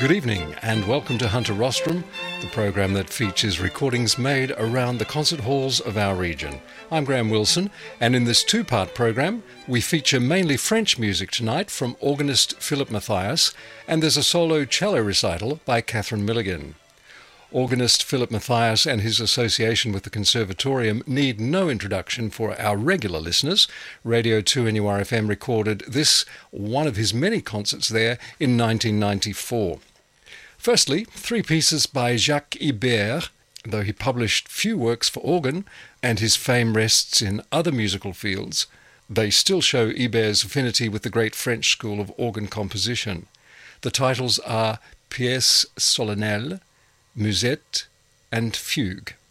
Good evening and welcome to Hunter Rostrum, the program that features recordings made around the concert halls of our region. I'm Graham Wilson, and in this two-part program we feature mainly French music tonight from organist Philip Mathias, and there's a solo cello recital by Catherine Milligan. Organist Philip Mathias and his association with the Conservatorium need no introduction for our regular listeners. Radio 2 NURFM recorded this, one of his many concerts there, in 1994. Firstly, three pieces by Jacques Ibert. Though he published few works for organ, and his fame rests in other musical fields, they still show Ibert's affinity with the great French school of organ composition. The titles are Pièce solennelle, Musette, and Fugue.